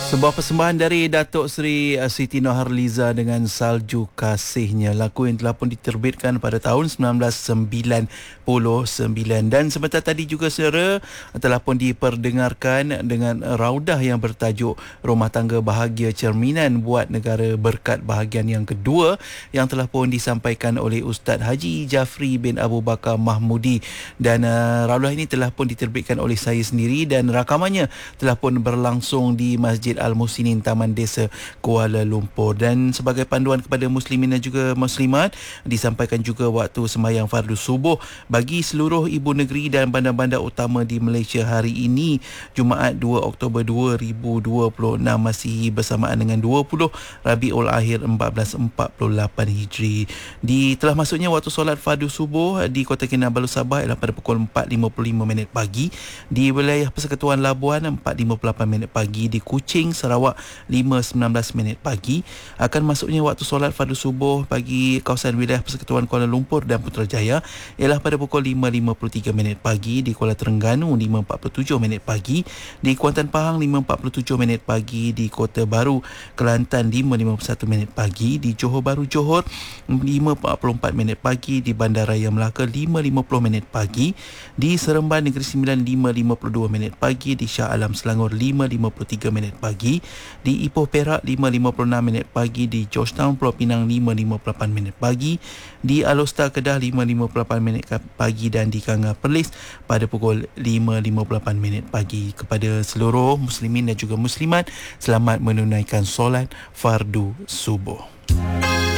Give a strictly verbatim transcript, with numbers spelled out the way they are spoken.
Sebuah persembahan dari Datuk Seri uh, Siti Nurhaliza dengan Salju Kasihnya, lagu yang telah pun diterbitkan pada tahun sembilan belas sembilan puluh sembilan. Dan sebentar tadi juga saudara telah pun diperdengarkan dengan raudah yang bertajuk Rumah Tangga Bahagia Cerminan Buat Negara Berkat bahagian yang kedua, yang telah pun disampaikan oleh Ustaz Haji Jafri bin Abu Bakar Mahmudi. Dan uh, raudah ini telah pun diterbitkan oleh saya sendiri dan rakamannya telah pun berlangsung di Masjid Al-Musinin Taman Desa Kuala Lumpur. Dan sebagai panduan kepada muslimin dan juga muslimat, disampaikan juga waktu sembahyang fardu subuh bagi seluruh ibu negeri dan bandar-bandar utama di Malaysia hari ini, Jumaat dua Oktober dua ribu dua puluh enam, masih bersamaan dengan dua puluh Rabiul Akhir seribu empat ratus empat puluh lapan Hijri. Di telah masuknya waktu solat fardu subuh di Kota Kinabalu Sabah ialah pada pukul empat lima puluh lima minit pagi, di wilayah Persekutuan Labuan empat lima puluh lapan minit pagi, di Kuching Sarawak lima sembilan belas minit pagi. Akan masuknya waktu solat fardu subuh bagi kawasan wilayah Persekutuan Kuala Lumpur dan Putrajaya ialah pada pukul lima lima puluh tiga minit pagi, di Kuala Terengganu lima empat puluh tujuh minit pagi, di Kuantan Pahang lima empat puluh tujuh minit pagi, di Kota Baru Kelantan lima lima puluh satu minit pagi, di Johor Bahru Johor lima empat puluh empat minit pagi, di Bandaraya Melaka lima lima puluh minit pagi, di Seremban Negeri Sembilan lima lima puluh dua minit pagi, di Shah Alam Selangor lima lima puluh tiga minit pagi, di Ipoh Perak lima lima puluh enam minit pagi, di Georgetown Pulau Pinang lima lima puluh lapan minit pagi, di Alostar Kedah lima lima puluh lapan minit pagi, dan di Kanga Perlis pada pukul lima lima puluh lapan minit pagi. Kepada seluruh muslimin dan juga muslimat, selamat menunaikan solat fardu subuh.